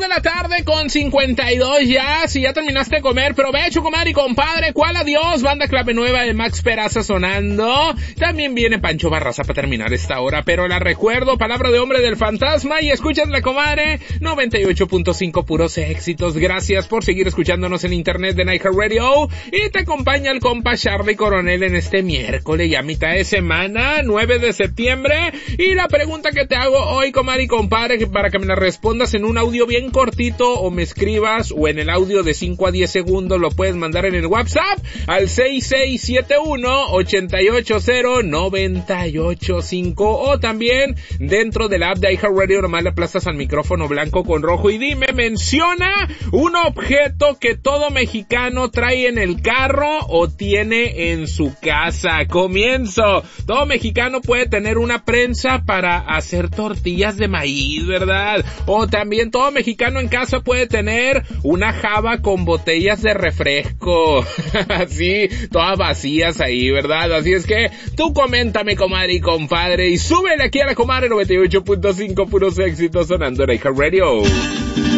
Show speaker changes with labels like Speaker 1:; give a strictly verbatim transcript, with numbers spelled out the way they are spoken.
Speaker 1: de la tarde con cincuenta y dos ya. Si ya terminaste de comer, provecho, comadre y compadre. ¿Cuál adiós? Banda clave nueva de Max Peraza sonando. También viene Pancho Barraza para terminar esta hora, pero la recuerdo, palabra de hombre del fantasma. Y escúchatela, comadre, noventa y ocho punto cinco puros éxitos. Gracias por seguir escuchándonos en internet de iHeartRadio. Y te acompaña el compa Charlie Coronel en este miércoles, ya mitad de semana, nueve de septiembre. Y la pregunta que te hago hoy, comadre y compadre, para que me la respondas en un audio bien cortito o me escribas, o en el audio de cinco a diez segundos, lo puedes mandar en el WhatsApp al seis seis siete uno, ocho ocho cero, nueve ocho cinco, o también dentro de la app de iHeartRadio nomás le aplastas al micrófono blanco con rojo y dime, menciona un objeto que todo mexicano trae en el carro o tiene en su casa. Comienzo. Todo mexicano puede tener una prensa para hacer tortillas de maíz, ¿verdad? O también todo mexicano en casa puede tener una java con botellas de refresco. Así, todas vacías ahí, ¿verdad? Así es que tú coméntame, comadre y compadre, y súbele aquí a la comadre noventa y ocho punto cinco puros éxitos sonando en iHeartRadio.